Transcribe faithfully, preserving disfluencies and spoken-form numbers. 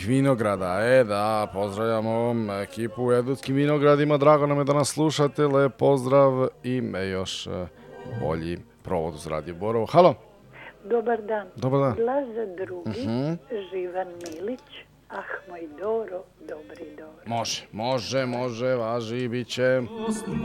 Edutskih vinograda. E da, pozdravljamo ekipu u Edutskim vinogradima. Drago nam je da nas slušate. Lep pozdrav i još bolji provod uz Radio Borovo. Halo. Dobar dan. Dobar dan. Blaza drugi, Uh-huh. Živan Milić, ah moj Doro, dobri Doro. Može, može, može, važi, bit će.